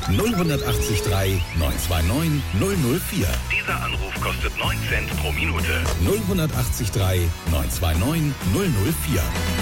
0803929 004. Dieser Anruf kostet 9 Cent pro Minute. 0803929 004.